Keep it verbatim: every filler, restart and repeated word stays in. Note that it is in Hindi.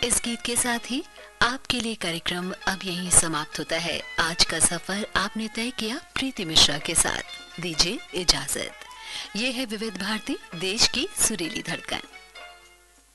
इस गीत के साथ ही आपके लिए कार्यक्रम अब यहीं समाप्त होता है। आज का सफर आपने तय किया प्रीति मिश्रा के साथ। दीजिए इजाजत। ये है विविध भारती, देश की सुरीली धड़कन।